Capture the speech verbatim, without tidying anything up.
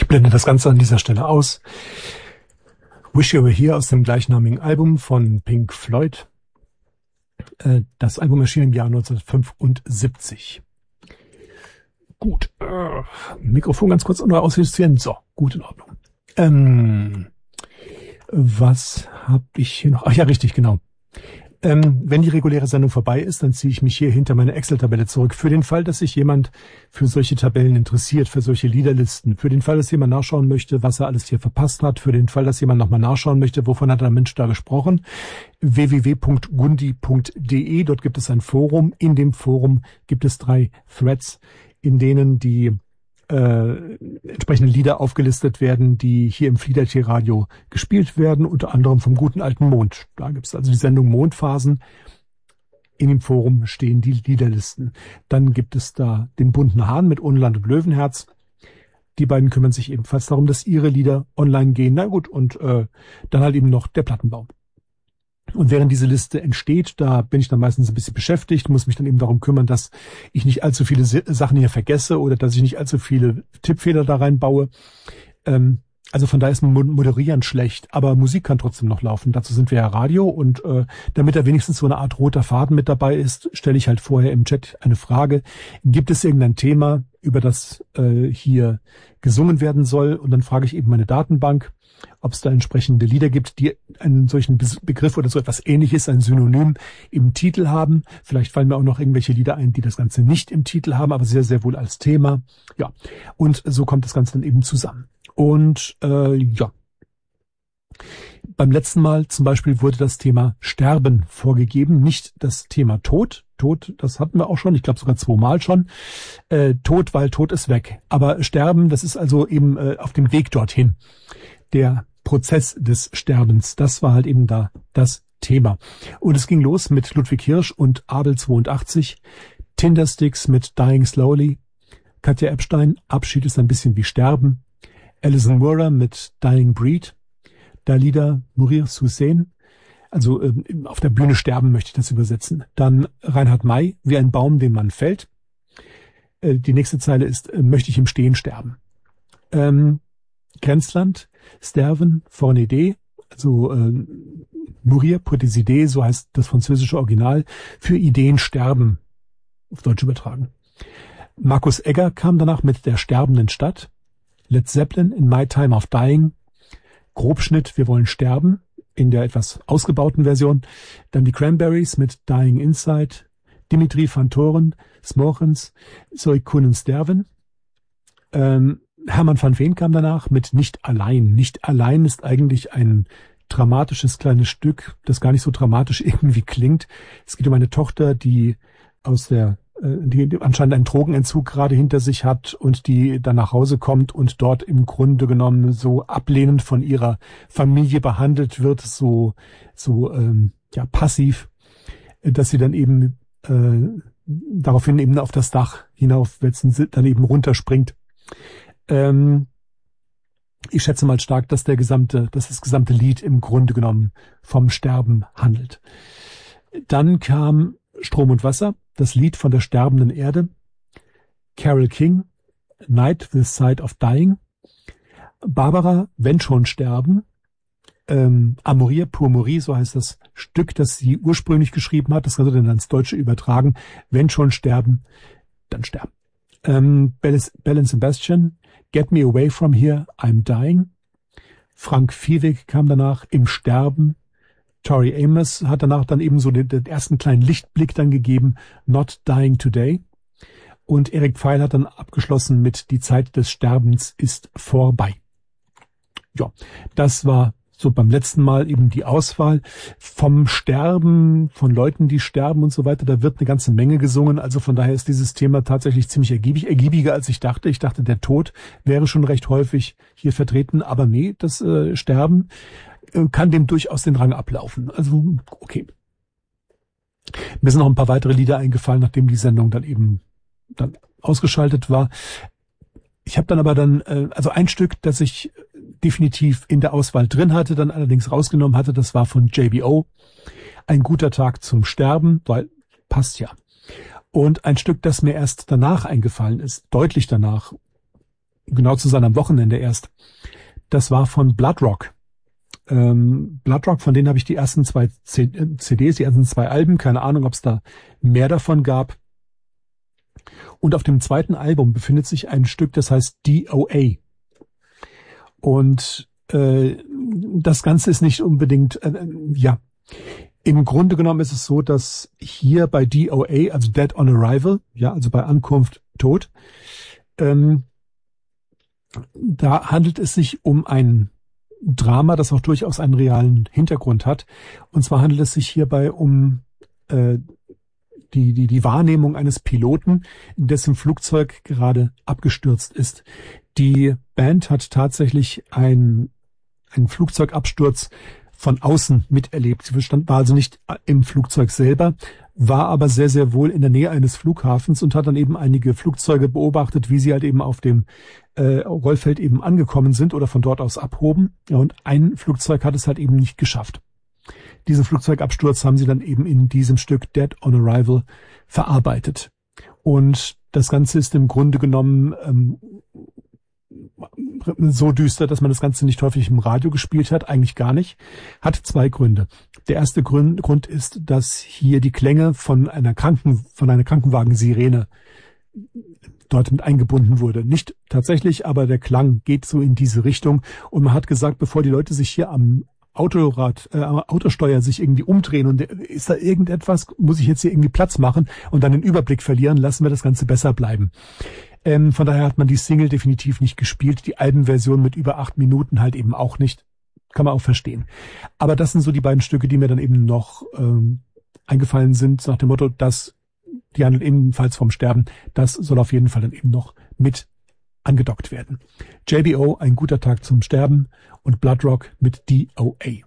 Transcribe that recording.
Ich blende das Ganze an dieser Stelle aus. Wish You Were Here aus dem gleichnamigen Album von Pink Floyd. Das Album erschien im Jahr neunzehnhundertfünfundsiebzig. Gut, äh, Mikrofon ganz kurz neu ausjustieren. So, gut, in Ordnung. Ähm, was habe ich hier noch? Ach ja, richtig, genau. Ähm, wenn die reguläre Sendung vorbei ist, dann ziehe ich mich hier hinter meine Excel-Tabelle zurück. Für den Fall, dass sich jemand für solche Tabellen interessiert, für solche Liederlisten, für den Fall, dass jemand nachschauen möchte, was er alles hier verpasst hat, für den Fall, dass jemand nochmal nachschauen möchte, wovon hat der Mensch da gesprochen, w w w punkt gundi punkt d e, dort gibt es ein Forum. In dem Forum gibt es drei Threads, in denen die äh, entsprechende Lieder aufgelistet werden, die hier im Fliedertierradio gespielt werden, unter anderem vom guten alten Mond. Da gibt es also die Sendung Mondphasen. In dem Forum stehen die Liederlisten. Dann gibt es da den bunten Hahn mit Unland und Löwenherz. Die beiden kümmern sich ebenfalls darum, dass ihre Lieder online gehen. Na gut, und äh, dann halt eben noch der Plattenbau. Und während diese Liste entsteht, da bin ich dann meistens ein bisschen beschäftigt, muss mich dann eben darum kümmern, dass ich nicht allzu viele Sachen hier vergesse oder dass ich nicht allzu viele Tippfehler da reinbaue. Ähm, also von daher ist Moderieren schlecht, aber Musik kann trotzdem noch laufen. Dazu sind wir ja Radio und äh, damit da wenigstens so eine Art roter Faden mit dabei ist, stelle ich halt vorher im Chat eine Frage. Gibt es irgendein Thema, über das äh, hier gesungen werden soll? Und dann frage ich eben meine Datenbank, ob es da entsprechende Lieder gibt, die einen solchen Begriff oder so etwas Ähnliches, ein Synonym im Titel haben. Vielleicht fallen mir auch noch irgendwelche Lieder ein, die das Ganze nicht im Titel haben, aber sehr, sehr wohl als Thema. Ja, und so kommt das Ganze dann eben zusammen. Und äh, ja, beim letzten Mal zum Beispiel wurde das Thema Sterben vorgegeben, nicht das Thema Tod. Tod, das hatten wir auch schon, ich glaube sogar zweimal schon. Äh, Tod, weil Tod ist weg. Aber Sterben, das ist also eben äh, auf dem Weg dorthin. Der Prozess des Sterbens, das war halt eben da das Thema. Und es ging los mit Ludwig Hirsch und Abel zweiundachtzig, Tindersticks mit Dying Slowly, Katja Epstein, Abschied ist ein bisschen wie Sterben, Alison Moorer mit Dying Breed, Dalida Mourir Hussein, also äh, auf der Bühne sterben möchte ich das übersetzen. Dann Reinhard May, wie ein Baum, den man fällt. Äh, die nächste Zeile ist, äh, möchte ich im Stehen sterben. Ähm, Grenzland, Sterven, Fornidee, also äh, Mourir pour des idées, so heißt das französische Original, für Ideen sterben, auf Deutsch übertragen. Markus Egger kam danach mit Der sterbenden Stadt, Led Zeppelin in My Time of Dying, Grobschnitt, Wir wollen sterben, in der etwas ausgebauten Version, dann die Cranberries mit Dying Inside, Dimitri van Toren, Smochens, Zoe Kunnen sterven, ähm, Hermann van Veen kam danach mit Nicht allein. Nicht allein ist eigentlich ein dramatisches kleines Stück, das gar nicht so dramatisch irgendwie klingt. Es geht um eine Tochter, die aus der, äh, die anscheinend einen Drogenentzug gerade hinter sich hat und die dann nach Hause kommt und dort im Grunde genommen so ablehnend von ihrer Familie behandelt wird, so, so, ähm, ja, passiv, dass sie dann eben, äh, daraufhin eben auf das Dach hinaufwetzen, dann eben runterspringt. Ähm, ich schätze mal stark, dass der gesamte, dass das gesamte Lied im Grunde genommen vom Sterben handelt. Dann kam Strom und Wasser, das Lied von der sterbenden Erde. Carole King, Night This Side of Dying. Barbara, Wenn schon sterben. Ähm, Amour pour mourir, so heißt das Stück, das sie ursprünglich geschrieben hat. Das kannst du dann ans Deutsche übertragen. Wenn schon sterben, dann sterben. Ähm, Bell and Sebastian, Get Me Away From Here, I'm Dying. Frank Viehweg kam danach, Im Sterben. Tori Amos hat danach dann eben so den, den ersten kleinen Lichtblick dann gegeben, Not Dying Today. Und Erik Pfeil hat dann abgeschlossen mit Die Zeit des Sterbens ist vorbei. Ja, das war so beim letzten Mal eben die Auswahl vom Sterben, von Leuten, die sterben und so weiter. Da wird eine ganze Menge gesungen. Also von daher ist dieses Thema tatsächlich ziemlich ergiebig, ergiebiger als ich dachte. Ich dachte, der Tod wäre schon recht häufig hier vertreten. Aber nee, das äh, Sterben äh, kann dem durchaus den Rang ablaufen. Also okay. Mir sind noch ein paar weitere Lieder eingefallen, nachdem die Sendung dann eben dann ausgeschaltet war. Ich habe dann aber dann, äh, also ein Stück, das ich definitiv in der Auswahl drin hatte, dann allerdings rausgenommen hatte, das war von J B O. Ein guter Tag zum Sterben, weil passt ja. Und ein Stück, das mir erst danach eingefallen ist, deutlich danach, genau zu sein am Wochenende erst. Das war von Bloodrock. Ähm, Bloodrock, von denen habe ich die ersten zwei C Ds, die ersten zwei Alben, keine Ahnung, ob es da mehr davon gab. Und auf dem zweiten Album befindet sich ein Stück, das heißt D O A. Und äh, das Ganze ist nicht unbedingt, äh, ja, im Grunde genommen ist es so, dass hier bei D O A, also Dead on Arrival, ja, also bei Ankunft tot, ähm, da handelt es sich um ein Drama, das auch durchaus einen realen Hintergrund hat. Und zwar handelt es sich hierbei um äh, die, die, die Wahrnehmung eines Piloten, dessen Flugzeug gerade abgestürzt ist. Die Band hat tatsächlich ein, einen Flugzeugabsturz von außen miterlebt. Sie stand, war also nicht im Flugzeug selber, war aber sehr, sehr wohl in der Nähe eines Flughafens und hat dann eben einige Flugzeuge beobachtet, wie sie halt eben auf dem äh, Rollfeld eben angekommen sind oder von dort aus abhoben. Ja, und ein Flugzeug hat es halt eben nicht geschafft. Diesen Flugzeugabsturz haben sie dann eben in diesem Stück Dead on Arrival verarbeitet. Und das Ganze ist im Grunde genommen ähm, so düster, dass man das Ganze nicht häufig im Radio gespielt hat, eigentlich gar nicht, hat zwei Gründe. Der erste Grund, Grund ist, dass hier die Klänge von einer Kranken, von einer Krankenwagensirene dort mit eingebunden wurde. Nicht tatsächlich, aber der Klang geht so in diese Richtung. Und man hat gesagt, bevor die Leute sich hier am Autorad, äh, Autosteuer sich irgendwie umdrehen und ist da irgendetwas, muss ich jetzt hier irgendwie Platz machen und dann den Überblick verlieren, lassen wir das Ganze besser bleiben. Ähm, von daher hat man die Single definitiv nicht gespielt, die Albenversion mit über acht Minuten halt eben auch nicht. Kann man auch verstehen. Aber das sind so die beiden Stücke, die mir dann eben noch ähm, eingefallen sind, nach dem Motto, dass die handeln ebenfalls vom Sterben. Das soll auf jeden Fall dann eben noch mit angedockt werden. J B O, ein guter Tag zum Sterben und Bloodrock mit D O A.